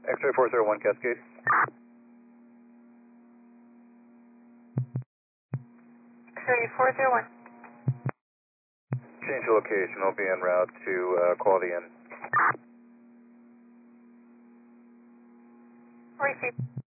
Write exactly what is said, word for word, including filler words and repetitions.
X-ray four zero one Cascade. X-ray four zero one. Change the location, we'll be en route to uh, Quality Inn. Receive.